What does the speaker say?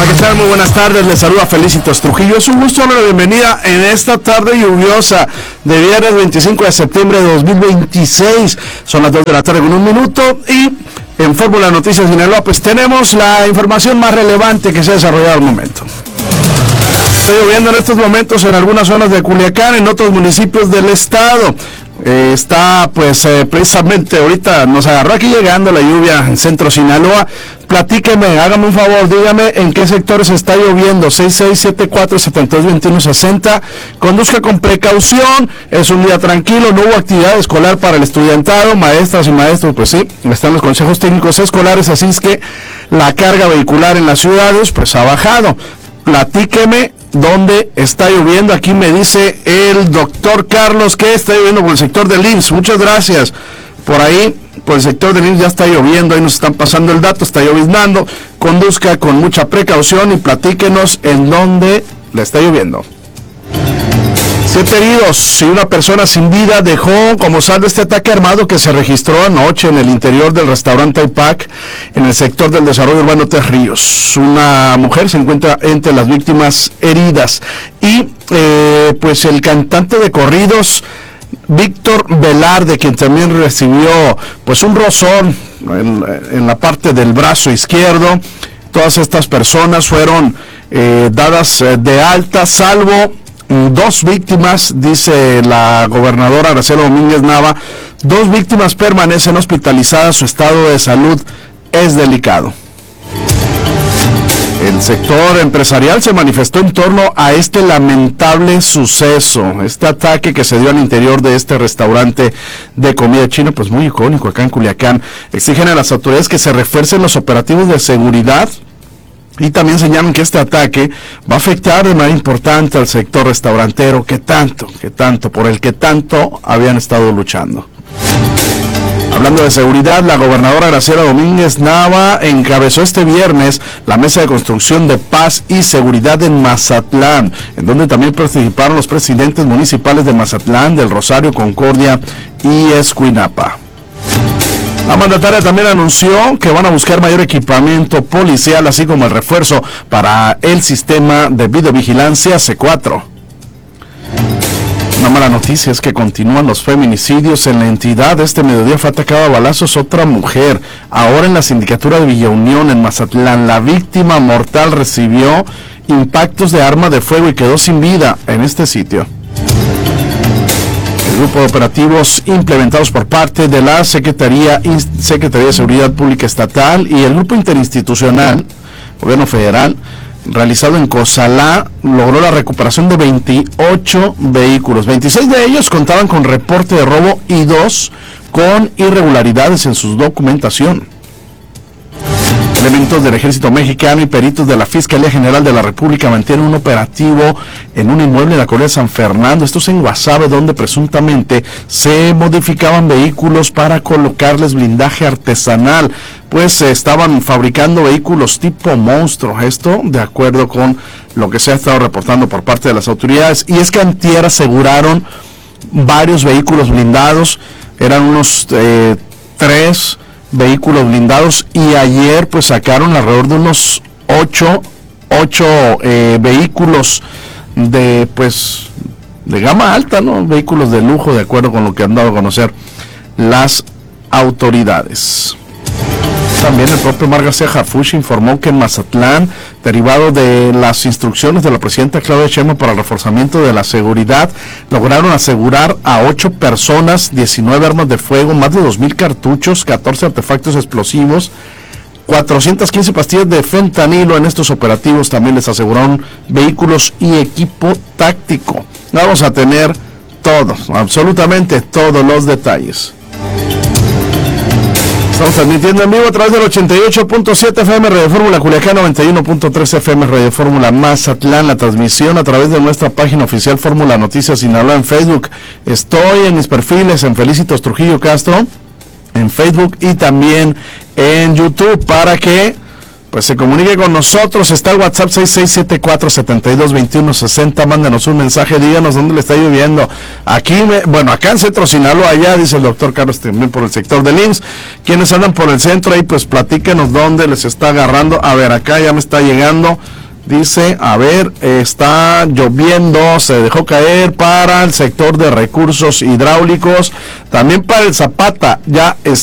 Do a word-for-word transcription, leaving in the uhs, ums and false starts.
Hola, ¿qué tal? Muy buenas tardes, les saluda Felicitos Trujillo. Es un gusto darle la bienvenida en esta tarde lluviosa de viernes veinticinco de septiembre de dos mil veintiséis. Son las dos de la tarde con un minuto y en Fórmula Noticias Sinaloa pues tenemos la información más relevante que se ha desarrollado al momento. Está lloviendo en estos momentos en algunas zonas de Culiacán, en otros municipios del estado. Eh, está pues eh, precisamente ahorita nos agarró aquí llegando la lluvia en Centro Sinaloa. Platíqueme, hágame un favor, dígame en qué sectores está lloviendo. Seis seis siete cuatro siete dos dos uno seis cero. Conduzca con precaución, es un día tranquilo, no hubo actividad escolar para el estudiantado, maestras y maestros, pues sí, están los consejos técnicos escolares, así es que la carga vehicular en las ciudades pues ha bajado. Platíqueme dónde está lloviendo. Aquí me dice el doctor Carlos que está lloviendo por el sector del I M S S. Muchas gracias. Por ahí, por el sector del I M S S ya está lloviendo, ahí nos están pasando el dato, está lloviznando. Conduzca con mucha precaución y platíquenos en dónde le está lloviendo. Siete heridos y una persona sin vida dejó como saldo este ataque armado que se registró anoche en el interior del restaurante Aipac en el sector del desarrollo urbano Tres Ríos. Una mujer se encuentra entre las víctimas heridas y eh, pues el cantante de corridos Víctor Velarde, quien también recibió pues un rozón en, en la parte del brazo izquierdo. Todas estas personas fueron eh, dadas eh, de alta, salvo dos víctimas, dice la gobernadora Graciela Domínguez Nava. Dos víctimas permanecen hospitalizadas, su estado de salud es delicado. El sector empresarial se manifestó en torno a este lamentable suceso, este ataque que se dio al interior de este restaurante de comida china, pues muy icónico acá en Culiacán. Exigen a las autoridades que se refuercen los operativos de seguridad y también señalan que este ataque va a afectar de manera importante al sector restaurantero que tanto, que tanto, por el que tanto habían estado luchando. Hablando de seguridad, la gobernadora Graciela Domínguez Nava encabezó este viernes la mesa de construcción de paz y seguridad en Mazatlán, en donde también participaron los presidentes municipales de Mazatlán, del Rosario, Concordia y Escuinapa. La mandataria también anunció que van a buscar mayor equipamiento policial, así como el refuerzo para el sistema de videovigilancia C cuatro. Una mala noticia es que continúan los feminicidios en la entidad. Este mediodía fue atacada a balazos otra mujer, ahora en la sindicatura de Villa Unión, en Mazatlán. La víctima mortal recibió impactos de arma de fuego y quedó sin vida en este sitio. El grupo de operativos implementados por parte de la Secretaría, Secretaría de Seguridad Pública Estatal y el grupo interinstitucional, Gobierno Federal, realizado en Cozalá, logró la recuperación de veintiocho vehículos. veintiséis de ellos contaban con reporte de robo y dos con irregularidades en su documentación. Elementos del Ejército Mexicano y peritos de la Fiscalía General de la República mantienen un operativo en un inmueble en la colonia San Fernando, esto es en Guasave, donde presuntamente se modificaban vehículos para colocarles blindaje artesanal, pues se estaban fabricando vehículos tipo monstruo, esto de acuerdo con lo que se ha estado reportando por parte de las autoridades. Y es que antier aseguraron varios vehículos blindados, eran unos eh, tres vehículos blindados, y ayer pues sacaron alrededor de unos ocho, ocho eh, vehículos de pues de gama alta, ¿no? Vehículos de lujo, de acuerdo con lo que han dado a conocer las autoridades. También el propio Mar García Harfuch informó que en Mazatlán, derivado de las instrucciones de la presidenta Claudia Sheinbaum para el reforzamiento de la seguridad, lograron asegurar a ocho personas, diecinueve armas de fuego, más de dos mil cartuchos, catorce artefactos explosivos, cuatrocientas quince pastillas de fentanilo. En estos operativos también les aseguraron vehículos y equipo táctico. Vamos a tener todos, absolutamente todos los detalles. Estamos transmitiendo en vivo a través del ochenta y ocho punto siete F M Radio Fórmula Culiacán, noventa y uno punto tres F M Radio Fórmula Mazatlán, la transmisión a través de nuestra página oficial Fórmula Noticias Sinaloa en Facebook. Estoy en mis perfiles en Felicitos Trujillo Castro, en Facebook y también en YouTube, para que pues se comunique con nosotros. Está el WhatsApp seis seis siete cuatro, siete dos, dos uno seis cero. Mándenos un mensaje, díganos dónde le está lloviendo. Aquí, me, bueno, acá en Centro Sinaloa, allá, dice el doctor Carlos, también por el sector del I M S S. Quienes andan por el centro ahí, pues platíquenos dónde les está agarrando. A ver, acá ya me está llegando. Dice, a ver, está lloviendo, se dejó caer para el sector de recursos hidráulicos, también para el Zapata, ya está